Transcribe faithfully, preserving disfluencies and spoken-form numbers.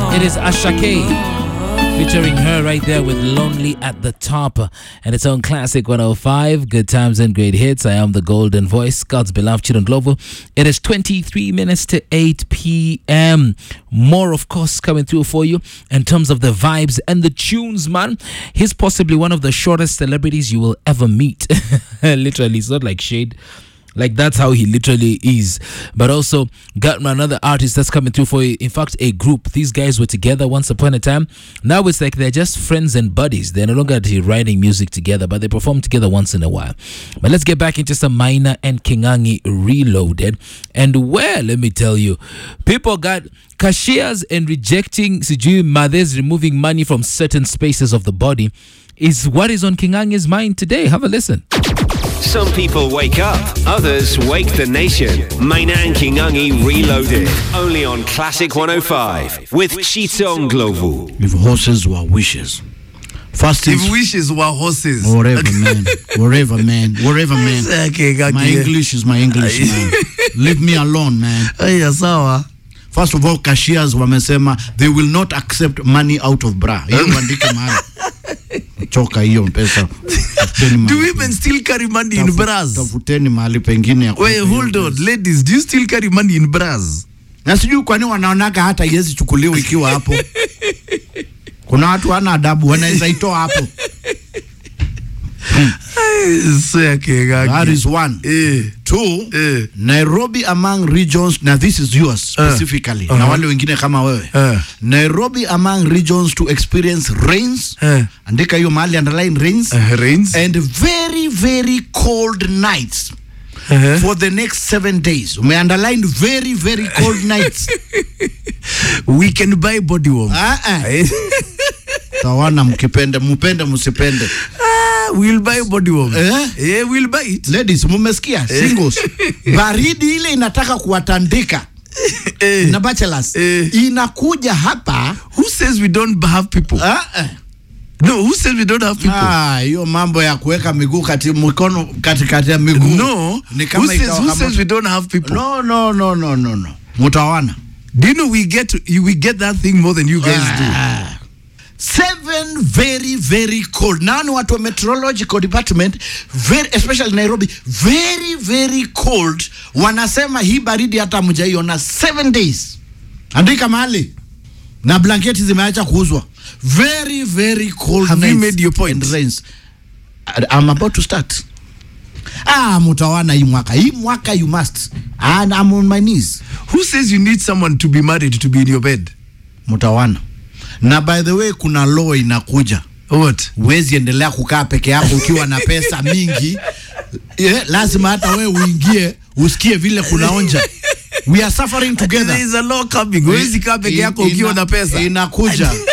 It is Ashake featuring her right there with Lonely at the Top and its own classic one oh five, good times and great hits. I am the golden voice, God's beloved Chidon Glovo. It is twenty-three minutes to eight p.m. More, of course, coming through for you in terms of the vibes and the tunes, man. He's possibly one of the shortest celebrities you will ever meet. Literally, it's not like shade. Like, that's how he literally is. But also got another artist that's coming through for you. In fact, a group. These guys were together once upon a time. Now it's like they're just friends and buddies. They're no longer writing music together, but they perform together once in a while. But let's get back into some Maina and Kingangi Reloaded. And well, let me tell you, people got cashiers and rejecting Sijui mothers removing money from certain spaces of the body is what is on Kingangi's mind today. Have a listen. Some people wake up, others wake the nation. Maina and Kingangi Reloaded, only on Classic one oh five with Chidon Glovo. If horses were wishes, first if is, wishes were horses, whatever man, whatever man, whatever man. My English is my English, man. Leave me alone, man. First of all, cashiers wamesema they will not accept money out of bra. Hiyo andika mahali. Choka hiyo pesa. Do women still carry money in bras? Tafuteni mahali pengine ya. Wait, hold on. Ladies, do you still carry money in bras? Na sijui kwa nini wanaonaka hata yezi chukuliwa ikiwa hapo. Kuna watu wana adabu wanaweza itoa hapo. That is one. Eh. Two, eh. Nairobi among regions, now this is yours specifically. Uh. Uh-huh. Na wale wengine kama wewe. Uh. Nairobi among regions to experience rains. Uh. Andika hiyo mahali underline rains. Uh, rains. And very, very cold nights. Uh-huh. For the next seven days. We underline very, very cold nights. We can buy body warm. Uh-uh. Tawana mkipende, mupende, musipende. Ah, we'll buy body warm. Eh? Yeah, we'll buy it. Ladies, mumesikia? Singles. Baridi ile inataka kuwatandika. Eh. Na bachelors. Eh. Inakuja hapa. Who says we don't have people? Uh-uh. No, who says we don't have people? Ah, hiyo mambo ya kuweka miguu kati mkono katikati ya miguu. No. Ni kama who says, who says we don't have people? No, no, no, no, no, no. Mutawana. Do you know we get we get that thing more than you guys ah. do? Seven very, very cold. Now, watu wa meteorological department, very, especially Nairobi, very, very cold. Wanasema hii baridi hata mjaiona seven days. Andika mahali. Na blanketi zimeacha kuuzwa. Very, very cold. Have you made your point? And rains. I'm about to start. Ah, mutawana hii mwaka. Hii mwaka you must. And I'm on my knees. Who says you need someone to be married to be in your bed? Mutawana. Na by the way, kuna law inakuja. What? Wezi endelea kukaa peke yako ukiwa na pesa mingi. Yeah, lazima hata wewe uingie usikie vile kunaonja. We are suffering together. There is a law coming. Wezi kaa peke yako ukiwa na pesa. Inakuja.